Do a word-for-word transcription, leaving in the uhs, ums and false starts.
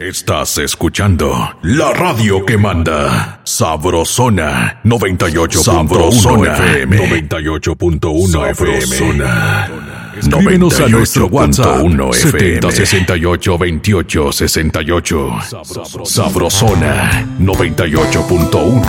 Estás escuchando la radio que manda. Sabrosona noventa y ocho punto uno F M. noventa y ocho punto uno F M. Escríbenos a nuestro WhatsApp setenta sesenta y ocho veintiocho sesenta y ocho. Sabrosona noventa y ocho punto uno